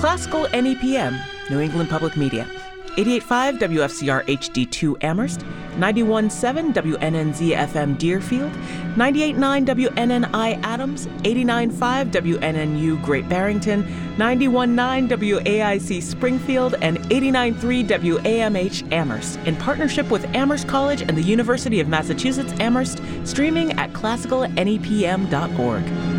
Classical NEPM, New England Public Media. 88.5 WFCR HD2 Amherst, 91.7 WNNZ FM Deerfield, 98.9 WNNI Adams, 89.5 WNNU Great Barrington, 91.9 WAIC Springfield, and 89.3 WAMH Amherst, in partnership with Amherst College and the University of Massachusetts Amherst, streaming at classicalnepm.org.